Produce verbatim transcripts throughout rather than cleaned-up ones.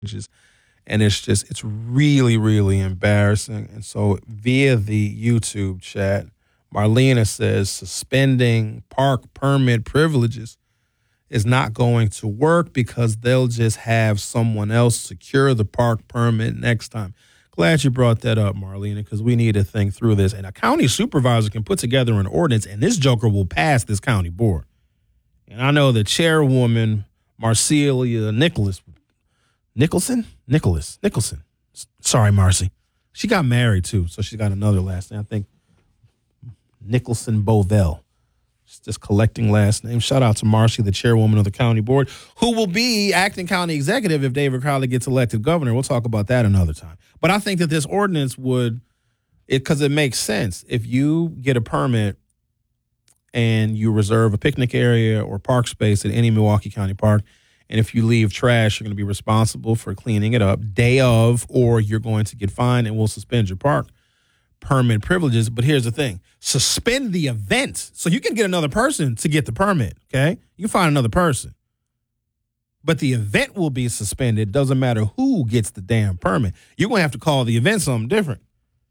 and it's just it's really really embarrassing. And so via the YouTube chat, Marlena says suspending park permit privileges is not going to work because they'll just have someone else secure the park permit next time. Glad you brought that up, Marlena, because we need to think through this. And a county supervisor can put together an ordinance, and this joker will pass this county board. And I know the chairwoman, Marcelia Nicholas, Nicholson? Nicholas. Nicholson. Sorry, Marcy. She got married, too, so she got another last name. I think Nicholson Bovell. Just collecting last names. Shout out to Marcy, the chairwoman of the county board, who will be acting county executive if David Crowley gets elected governor. We'll talk about that another time. But I think that this ordinance would, it because it makes sense. If you get a permit and you reserve a picnic area or park space at any Milwaukee County park, and if you leave trash, you're going to be responsible for cleaning it up day of, or you're going to get fined and we'll suspend your park permit privileges. But here's the thing: suspend the event so you can get another person to get the permit. Okay, you can find another person, but the event will be suspended. Doesn't matter who gets the damn permit. You're gonna have to call the event something different,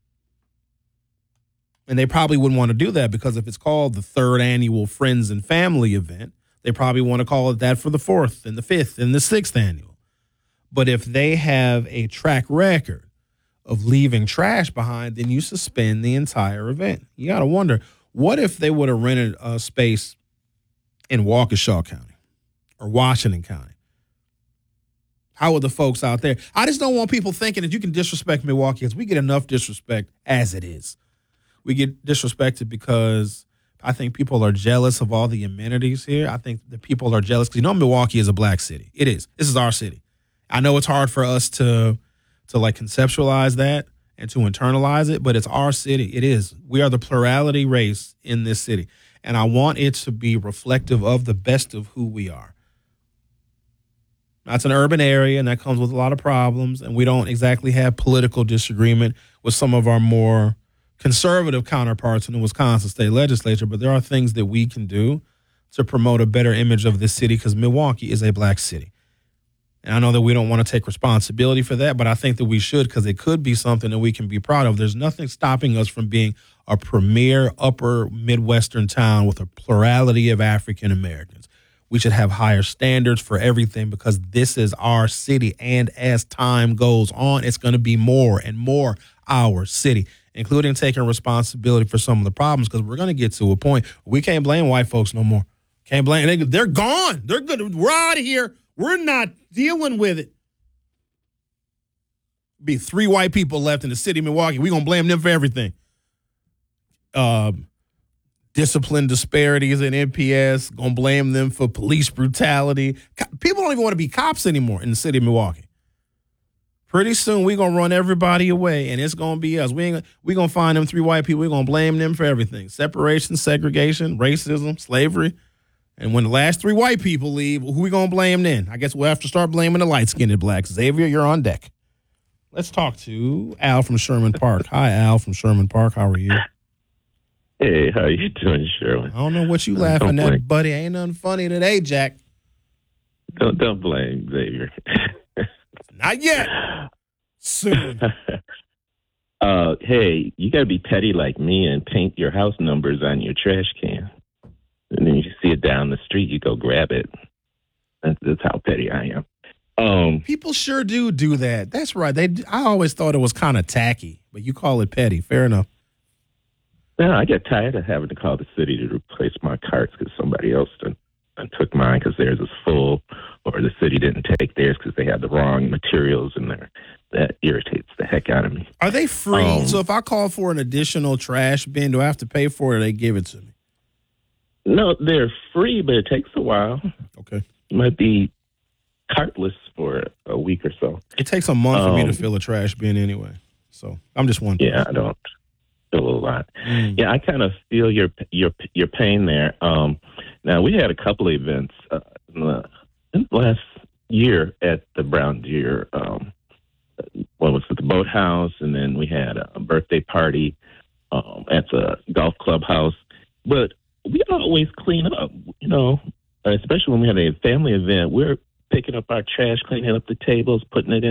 and they probably wouldn't want to do that because if it's called the third annual Friends and Family event, they probably want to call it that for the fourth and the fifth and the sixth annual. But if they have a track record of leaving trash behind, then you suspend the entire event. You got to wonder, what if they would have rented a space in Waukesha County or Washington County? How would the folks out there? I just don't want people thinking that you can disrespect Milwaukee, because we get enough disrespect as it is. We get disrespected because I think people are jealous of all the amenities here. I think the people are jealous because, you know, Milwaukee is a black city. It is. This is our city. I know it's hard for us to to like conceptualize that and to internalize it, but it's our city. It is. We are the plurality race in this city. And I want it to be reflective of the best of who we are. That's an urban area, and that comes with a lot of problems, and we don't exactly have political disagreement with some of our more conservative counterparts in the Wisconsin state legislature, but there are things that we can do to promote a better image of this city, because Milwaukee is a black city. And I know that we don't want to take responsibility for that, but I think that we should, because it could be something that we can be proud of. There's nothing stopping us from being a premier upper Midwestern town with a plurality of African Americans. We should have higher standards for everything because this is our city. And as time goes on, it's going to be more and more our city, including taking responsibility for some of the problems, because we're going to get to a point where we can't blame white folks no more. Can't blame they, They're gone. They're good. We're out of here. We're not dealing with it. Be three white people left in the city of Milwaukee. We're going to blame them for everything. Um, discipline disparities in N P S. Going to blame them for police brutality. People don't even want to be cops anymore in the city of Milwaukee. Pretty soon we're going to run everybody away, and it's going to be us. We ain't, we're going to find them three white people. We're going to blame them for everything. Separation, segregation, racism, slavery. And when the last three white people leave, who we going to blame then? I guess we'll have to start blaming the light-skinned blacks. Xavier, you're on deck. Let's talk to Al from Sherman Park. Hi, Al from Sherman Park. How are you? Hey, how you doing, Sherman? I don't know what you laughing at, blame. buddy. Ain't nothing funny today, Jack. Don't don't blame Xavier. Not yet. Soon. uh, hey, you got to be petty like me and paint your house numbers on your trash can. And then you see it down the street, you go grab it. That's, that's how petty I am. Um, People sure do do that. That's right. They. I always thought it was kind of tacky, but you call it petty. Fair enough. Yeah, I get tired of having to call the city to replace my carts because somebody else done, done took mine because theirs is full, or the city didn't take theirs because they had the wrong materials in there. That irritates the heck out of me. Are they free? Um, so if I call for an additional trash bin, do I have to pay for it, or they give it to me? No, they're free, but it takes a while. Okay. You might be cartless for a week or so. It takes a month um, for me to fill a trash bin anyway. So I'm just wondering. Yeah, I don't feel a lot. Mm. Yeah, I kind of feel your your your pain there. Um, now, we had a couple of events uh, in, the, in the last year at the Brown Deer. Um, what was it, the boathouse, and then we had a birthday party um, at the golf clubhouse. But we always clean up, you know, especially when we had a family event. We're picking up our trash, cleaning up the tables, putting it in